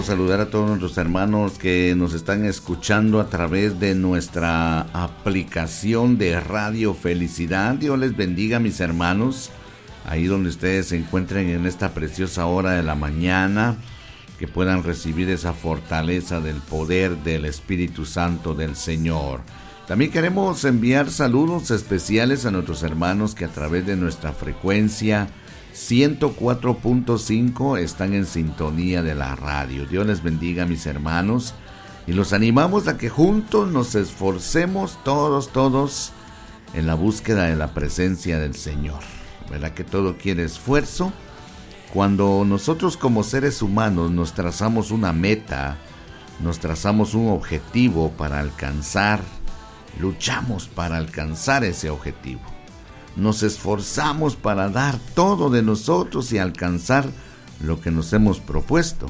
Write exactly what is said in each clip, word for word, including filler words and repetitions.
saludar a todos nuestros hermanos que nos están escuchando a través de nuestra aplicación de Radio Felicidad. Dios les bendiga, mis hermanos, ahí donde ustedes se encuentren en esta preciosa hora de la mañana, que puedan recibir esa fortaleza del poder del Espíritu Santo del Señor. También queremos enviar saludos especiales a nuestros hermanos que a través de nuestra frecuencia ciento cuatro punto cinco están en sintonía de la radio. Dios les bendiga, mis hermanos, y los animamos a que juntos nos esforcemos todos, todos en la búsqueda de la presencia del Señor. ¿Verdad que todo quiere esfuerzo? Cuando nosotros como seres humanos nos trazamos una meta, nos trazamos un objetivo para alcanzar, luchamos para alcanzar ese objetivo. Nos esforzamos para dar todo de nosotros y alcanzar lo que nos hemos propuesto.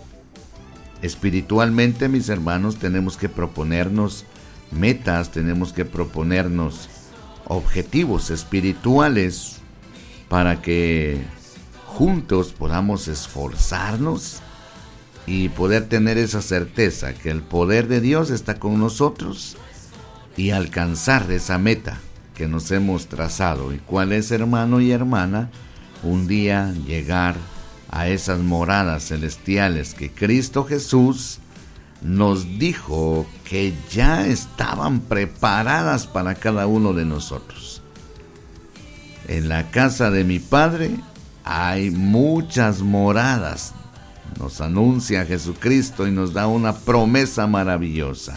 Espiritualmente, mis hermanos, tenemos que proponernos metas, tenemos que proponernos objetivos espirituales para que juntos podamos esforzarnos y poder tener esa certeza que el poder de Dios está con nosotros y alcanzar esa meta que nos hemos trazado. ¿Y cuál es, hermano y hermana? Un día llegar a esas moradas celestiales que Cristo Jesús nos dijo que ya estaban preparadas para cada uno de nosotros. En la casa de mi Padre hay muchas moradas, nos anuncia Jesucristo y nos da una promesa maravillosa.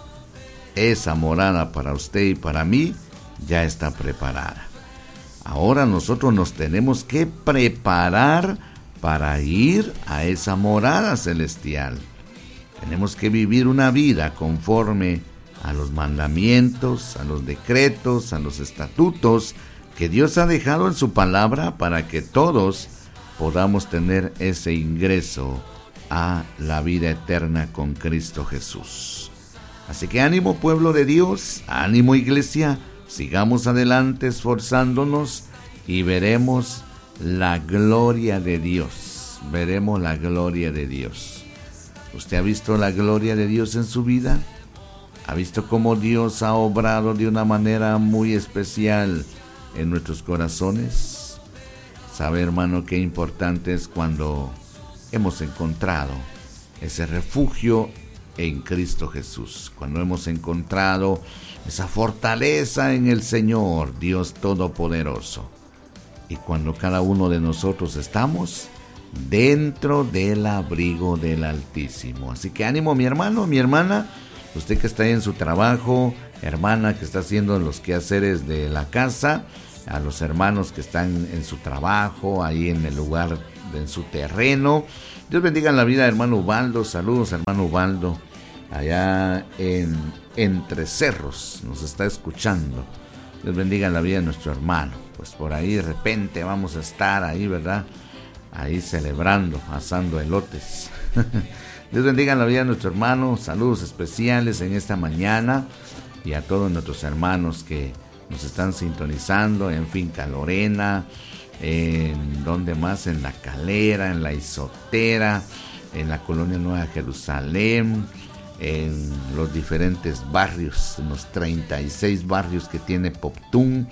Esa morada para usted y para mí ya está preparada. Ahora nosotros nos tenemos que preparar para ir a esa morada celestial. Tenemos que vivir una vida conforme a los mandamientos, a los decretos, a los estatutos que Dios ha dejado en su palabra para que todos podamos tener ese ingreso a la vida eterna con Cristo Jesús. Así que ánimo, pueblo de Dios, ánimo, iglesia. Sigamos adelante esforzándonos y veremos la gloria de Dios. Veremos la gloria de Dios. ¿Usted ha visto la gloria de Dios en su vida? ¿Ha visto cómo Dios ha obrado de una manera muy especial en nuestros corazones? ¿Sabe, hermano, qué importante es cuando hemos encontrado ese refugio en Cristo Jesús? Cuando hemos encontrado esa fortaleza en el Señor, Dios Todopoderoso. Y cuando cada uno de nosotros estamos dentro del abrigo del Altísimo. Así que ánimo, mi hermano, mi hermana, usted que está ahí en su trabajo, hermana que está haciendo los quehaceres de la casa, a los hermanos que están en su trabajo, ahí en el lugar, en su terreno. Dios bendiga la vida de hermano Ubaldo. Saludos, hermano Ubaldo, allá en Entre Cerros, nos está escuchando. Dios bendiga la vida de nuestro hermano. Pues por ahí de repente vamos a estar ahí, ¿verdad? Ahí celebrando, asando elotes. Dios bendiga la vida de nuestro hermano. Saludos especiales en esta mañana y a todos nuestros hermanos que nos están sintonizando en Finca Lorena, en donde más, en La Calera, en La Izotera, en la Colonia Nueva Jerusalén, en los diferentes barrios, en los treinta y seis barrios que tiene Poptún,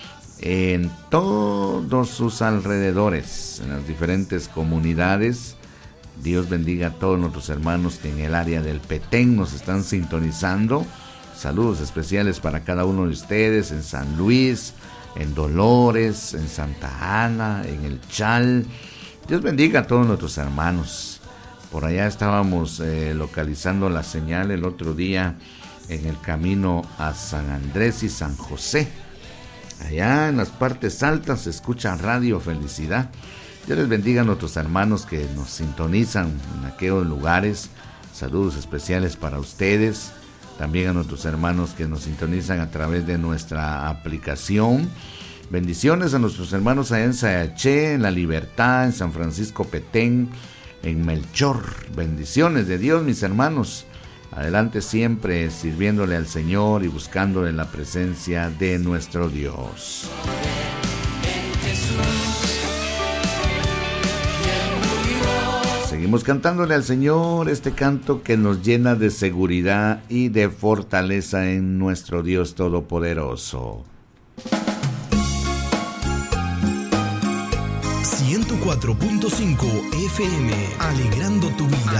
en todos sus alrededores, en las diferentes comunidades. Dios bendiga a todos nuestros hermanos que en el área del Petén nos están sintonizando. Saludos especiales para cada uno de ustedes en San Luis, en Dolores, en Santa Ana, en El Chal. Dios bendiga a todos nuestros hermanos. Por allá estábamos eh, localizando la señal el otro día en el camino a San Andrés y San José. Allá en las partes altas se escucha Radio Felicidad. Dios les bendiga a nuestros hermanos que nos sintonizan en aquellos lugares. Saludos especiales para ustedes. También a nuestros hermanos que nos sintonizan a través de nuestra aplicación. Bendiciones a nuestros hermanos allá en Sayaché, en La Libertad, en San Francisco Petén, en Melchor. Bendiciones de Dios, mis hermanos. Adelante siempre sirviéndole al Señor y buscándole la presencia de nuestro Dios. seguimos cantándole al Señor este canto que nos llena de seguridad y de fortaleza en nuestro Dios Todopoderoso. ciento cuatro punto cinco F M, alegrando tu vida.